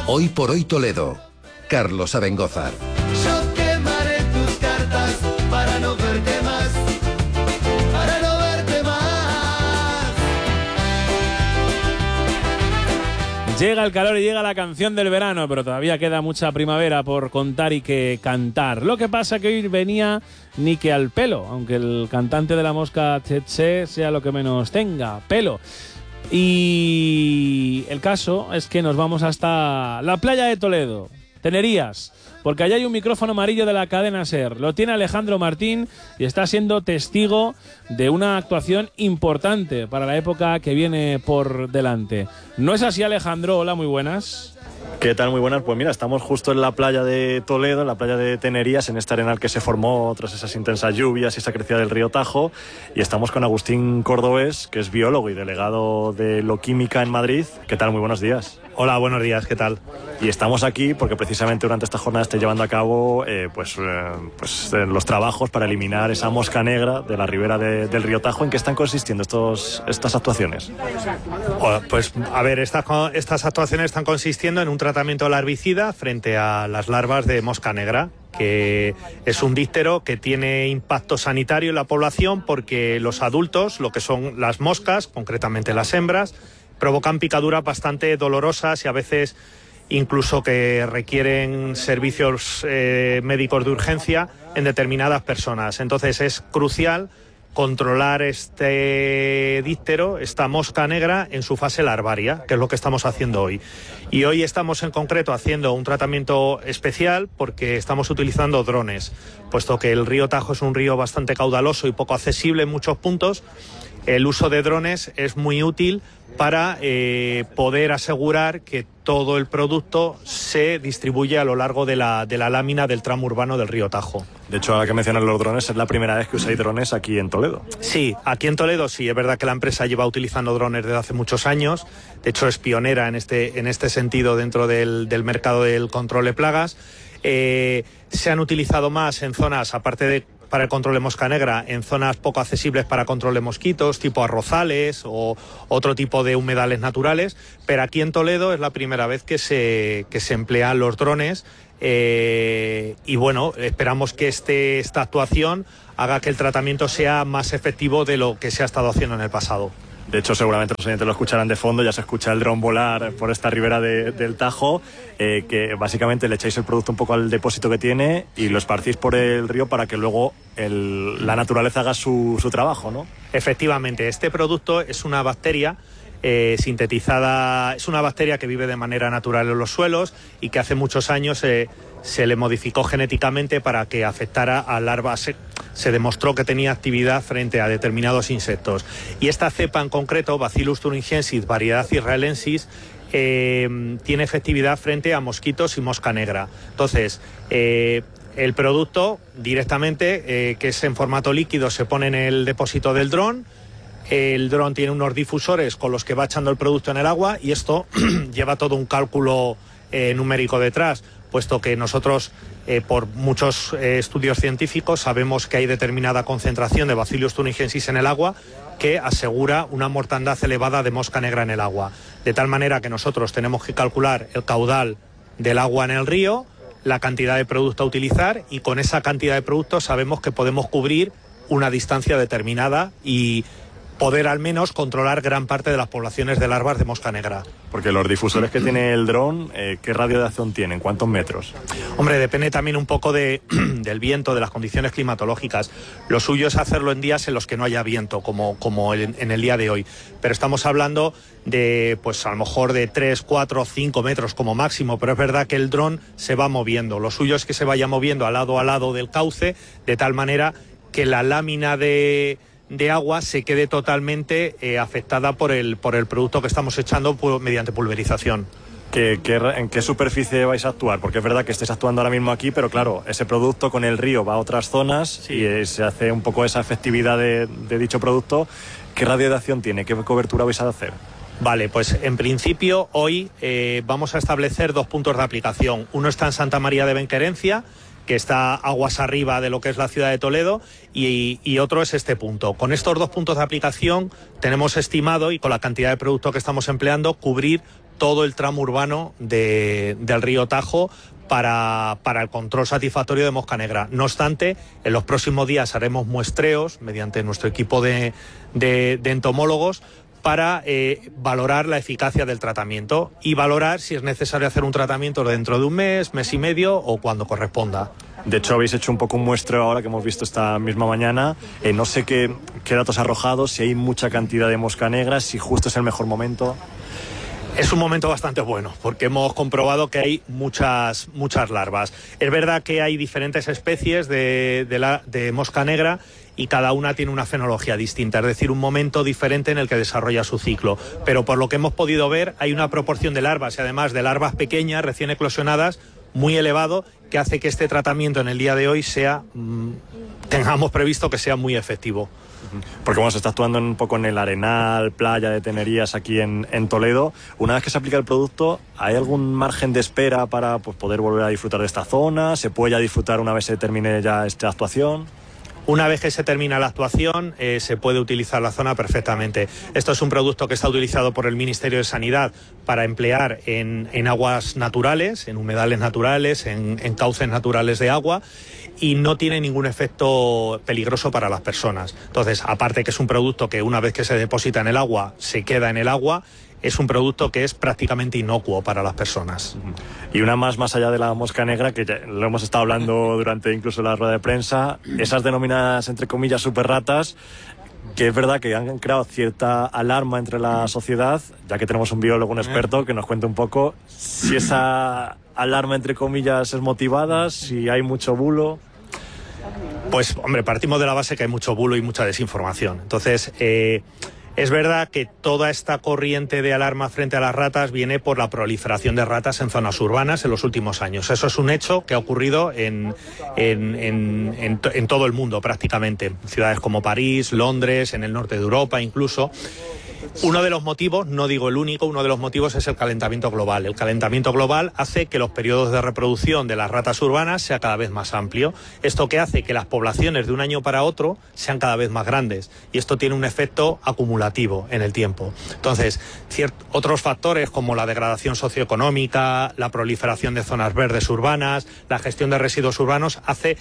Hoy por hoy Toledo. Carlos Abengózar. Yo quemaré tus cartas para no verte más, para no verte más. Llega el calor y llega la canción del verano, pero todavía queda mucha primavera por contar y que cantar. Lo que pasa que hoy venía ni que al pelo, aunque el cantante de La Mosca Tsetse sea lo que menos tenga, pelo. Y el caso es que nos vamos hasta la playa de Toledo, Tenerías, porque allá hay un micrófono amarillo de la cadena SER. Lo tiene Alejandro Martín y está siendo testigo de una actuación importante para la época que viene por delante. ¿No es así, Alejandro? Hola, muy buenas. ¿Qué tal? Muy buenas. Pues mira, estamos justo en la playa de Toledo, en la playa de Tenerías, en este arenal que se formó tras esas intensas lluvias y esa crecida del río Tajo, y estamos con Agustín Cordobés, que es biólogo y delegado de Loquímica en Madrid. ¿Qué tal? Muy buenos días. Hola, buenos días, ¿qué tal? Y estamos aquí porque precisamente durante esta jornada estoy llevando a cabo los trabajos para eliminar esa mosca negra de la ribera del río Tajo. ¿En qué están consistiendo estas actuaciones? Pues a ver, estas actuaciones están consistiendo en un tratamiento larvicida frente a las larvas de mosca negra, que es un díptero que tiene impacto sanitario en la población porque los adultos, lo que son las moscas, concretamente las hembras, provocan picaduras bastante dolorosas y a veces incluso que requieren servicios médicos de urgencia en determinadas personas. Entonces es crucial controlar este díptero, esta mosca negra, en su fase larvaria, que es lo que estamos haciendo hoy. Y hoy estamos en concreto haciendo un tratamiento especial porque estamos utilizando drones, puesto que el río Tajo es un río bastante caudaloso y poco accesible en muchos puntos. El uso de drones es muy útil para poder asegurar que todo el producto se distribuye a lo largo de la lámina del tramo urbano del río Tajo. De hecho, ahora que mencionas los drones, es la primera vez que usáis drones aquí en Toledo. Sí, aquí en Toledo sí, es verdad que la empresa lleva utilizando drones desde hace muchos años. De hecho, es pionera en este sentido dentro del mercado del control de plagas. Se han utilizado más en zonas, aparte de para el control de mosca negra, en zonas poco accesibles para control de mosquitos, tipo arrozales o otro tipo de humedales naturales, pero aquí en Toledo es la primera vez que se emplean los drones y bueno, esperamos que esta actuación haga que el tratamiento sea más efectivo de lo que se ha estado haciendo en el pasado. De hecho, seguramente los oyentes lo escucharán de fondo, ya se escucha el dron volar por esta ribera del Tajo, que básicamente le echáis el producto un poco al depósito que tiene y lo esparcís por el río para que luego la naturaleza haga su trabajo, ¿no? Efectivamente, este producto es una bacteria sintetizada, es una bacteria que vive de manera natural en los suelos y que hace muchos años se le modificó genéticamente para que afectara a larvas. Se demostró que tenía actividad frente a determinados insectos. Y esta cepa en concreto, Bacillus thuringiensis, variedad israelensis, tiene efectividad frente a mosquitos y mosca negra. Entonces, el producto directamente, que es en formato líquido, se pone en el depósito del dron. El dron tiene unos difusores con los que va echando el producto en el agua y esto lleva todo un cálculo numérico detrás, puesto que nosotros, por muchos estudios científicos, sabemos que hay determinada concentración de Bacillus thuringiensis en el agua que asegura una mortandad elevada de mosca negra en el agua. De tal manera que nosotros tenemos que calcular el caudal del agua en el río, la cantidad de producto a utilizar y con esa cantidad de producto sabemos que podemos cubrir una distancia determinada y poder al menos controlar gran parte de las poblaciones de larvas de mosca negra. Porque los difusores que tiene el dron, ¿qué radio de acción tienen? ¿Cuántos metros? Hombre, depende también un poco del viento, de las condiciones climatológicas. Lo suyo es hacerlo en días en los que no haya viento, como en el día de hoy. Pero estamos hablando de, pues a lo mejor de 3, 4, 5 metros como máximo, pero es verdad que el dron se va moviendo. Lo suyo es que se vaya moviendo al lado del cauce, de tal manera que la lámina de agua se quede totalmente afectada por el producto que estamos echando mediante pulverización. ¿En qué superficie vais a actuar? Porque es verdad que estáis actuando ahora mismo aquí, pero claro, ese producto con el río va a otras zonas, sí, y se hace un poco esa efectividad de dicho producto. ¿Qué radio de acción tiene? ¿Qué cobertura vais a hacer? Vale, pues en principio hoy vamos a establecer 2 puntos de aplicación. Uno está en Santa María de Benquerencia, que está aguas arriba de lo que es la ciudad de Toledo, y otro es este punto. Con estos 2 puntos de aplicación tenemos estimado, y con la cantidad de producto que estamos empleando, cubrir todo el tramo urbano del río Tajo para el control satisfactorio de mosca negra. No obstante, en los próximos días haremos muestreos mediante nuestro equipo de entomólogos para valorar la eficacia del tratamiento y valorar si es necesario hacer un tratamiento dentro de un mes, mes y medio o cuando corresponda. De hecho, habéis hecho un poco un muestreo ahora que hemos visto esta misma mañana. No sé qué datos arrojados, si hay mucha cantidad de mosca negra, si justo es el mejor momento. Es un momento bastante bueno, porque hemos comprobado que hay muchas larvas. Es verdad que hay diferentes especies de mosca negra y cada una tiene una fenología distinta, es decir, un momento diferente en el que desarrolla su ciclo. Pero por lo que hemos podido ver, hay una proporción de larvas y además de larvas pequeñas, recién eclosionadas, muy elevado, que hace que este tratamiento en el día de hoy tengamos previsto que sea muy efectivo. Porque bueno, se está actuando un poco en el Arenal, playa de Tenerías aquí en Toledo. Una vez que se aplica el producto, ¿hay algún margen de espera para poder volver a disfrutar de esta zona? ¿Se puede ya disfrutar una vez se termine ya esta actuación? Una vez que se termina la actuación, se puede utilizar la zona perfectamente. Esto es un producto que está utilizado por el Ministerio de Sanidad para emplear en aguas naturales, en humedales naturales, en cauces naturales de agua, y no tiene ningún efecto peligroso para las personas. Entonces, aparte que es un producto que una vez que se deposita en el agua, se queda en el agua, es un producto que es prácticamente inocuo para las personas. Y una más allá de la mosca negra, que ya lo hemos estado hablando durante incluso la rueda de prensa, esas denominadas, entre comillas, superratas, que es verdad que han creado cierta alarma entre la sociedad, ya que tenemos un biólogo, un experto, que nos cuente un poco si esa alarma, entre comillas, es motivada, si hay mucho bulo. Pues, hombre, partimos de la base que hay mucho bulo y mucha desinformación. Entonces, es verdad que toda esta corriente de alarma frente a las ratas viene por la proliferación de ratas en zonas urbanas en los últimos años. Eso es un hecho que ha ocurrido en todo el mundo prácticamente. Ciudades como París, Londres, en el norte de Europa incluso. Uno de los motivos, no digo el único, uno de los motivos es el calentamiento global. El calentamiento global hace que los periodos de reproducción de las ratas urbanas sea cada vez más amplio. Esto que hace que las poblaciones de un año para otro sean cada vez más grandes. Y esto tiene un efecto acumulativo en el tiempo. Entonces, otros factores como la degradación socioeconómica, la proliferación de zonas verdes urbanas, la gestión de residuos urbanos, hace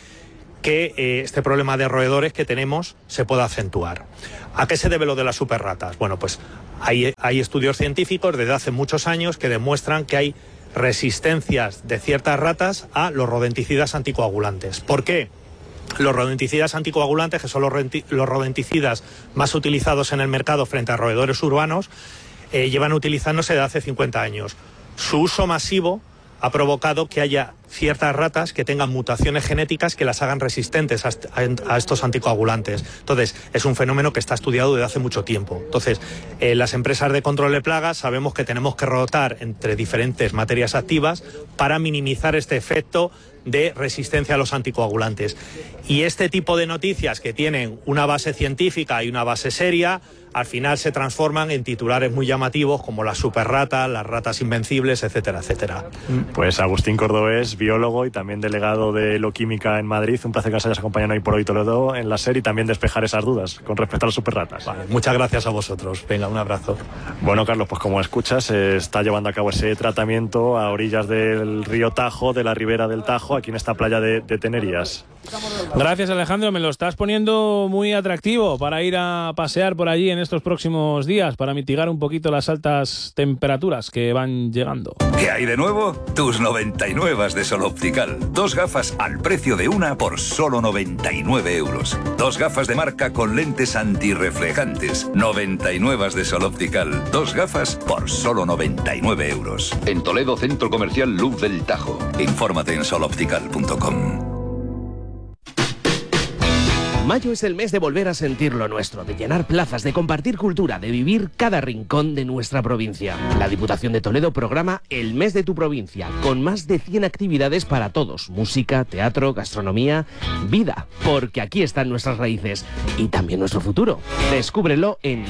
que este problema de roedores que tenemos se pueda acentuar. ¿A qué se debe lo de las superratas? Bueno, pues hay estudios científicos desde hace muchos años que demuestran que hay resistencias de ciertas ratas a los rodenticidas anticoagulantes. ¿Por qué? Los rodenticidas anticoagulantes, que son los rodenticidas más utilizados en el mercado frente a roedores urbanos, llevan utilizándose desde hace 50 años. Su uso masivo ha provocado que haya ciertas ratas que tengan mutaciones genéticas que las hagan resistentes a estos anticoagulantes. Entonces, es un fenómeno que está estudiado desde hace mucho tiempo. Entonces, las empresas de control de plagas sabemos que tenemos que rotar entre diferentes materias activas para minimizar este efecto de resistencia a los anticoagulantes. Y este tipo de noticias que tienen una base científica y una base seria, al final se transforman en titulares muy llamativos como las superratas, las ratas invencibles, etcétera, etcétera. Pues Agustín Cordovés, biólogo y también delegado de Loquímica en Madrid. Un placer que nos hayas acompañado hoy por hoy Toledo en la SER y también despejar esas dudas con respecto a las superratas. Vale, muchas gracias a vosotros. Venga, un abrazo. Bueno, Carlos, pues como escuchas, se está llevando a cabo ese tratamiento a orillas del río Tajo, de la ribera del Tajo, aquí en esta playa de Tenerías. Gracias, Alejandro, me lo estás poniendo muy atractivo para ir a pasear por allí en estos próximos días, para mitigar un poquito las altas temperaturas que van llegando. ¿Qué hay de nuevo? Tus 99 de Sol Optical. 2 gafas al precio de una por solo 99 euros. 2 gafas de marca con lentes antirreflejantes. 99 de Sol Optical. 2 gafas por solo 99 euros. En Toledo, Centro Comercial Luz del Tajo. Infórmate en soloptical.com. Mayo es el mes de volver a sentir lo nuestro, de llenar plazas, de compartir cultura, de vivir cada rincón de nuestra provincia. La Diputación de Toledo programa El Mes de tu Provincia, con más de 100 actividades para todos. Música, teatro, gastronomía, vida, porque aquí están nuestras raíces y también nuestro futuro. Descúbrelo en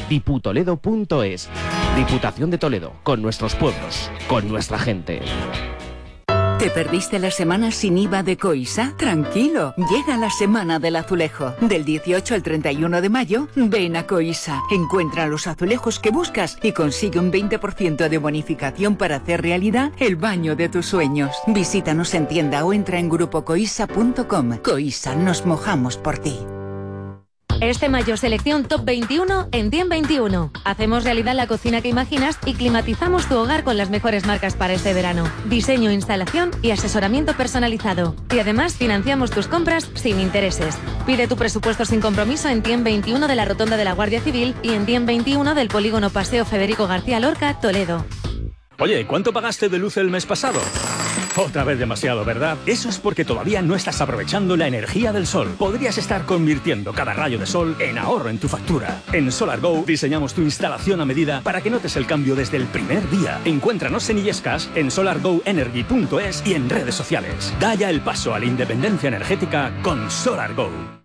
diputoledo.es. Diputación de Toledo, con nuestros pueblos, con nuestra gente. ¿Te perdiste la semana sin IVA de Coisa? Tranquilo, llega la semana del azulejo. Del 18 al 31 de mayo, ven a Coisa. Encuentra los azulejos que buscas y consigue un 20% de bonificación para hacer realidad el baño de tus sueños. Visítanos en tienda o entra en grupocoisa.com. Coisa, nos mojamos por ti. Este mayo selección Top 21 en 10021. Hacemos realidad la cocina que imaginas y climatizamos tu hogar con las mejores marcas para este verano. Diseño, instalación y asesoramiento personalizado. Y además financiamos tus compras sin intereses. Pide tu presupuesto sin compromiso en 10021 de la Rotonda de la Guardia Civil y en 10021 del Polígono Paseo Federico García Lorca, Toledo. Oye, ¿cuánto pagaste de luz el mes pasado? Otra vez demasiado, ¿verdad? Eso es porque todavía no estás aprovechando la energía del sol. Podrías estar convirtiendo cada rayo de sol en ahorro en tu factura. En SolarGo diseñamos tu instalación a medida para que notes el cambio desde el primer día. Encuéntranos en Illescas, en solargoenergy.es y en redes sociales. Da ya el paso a la independencia energética con SolarGo.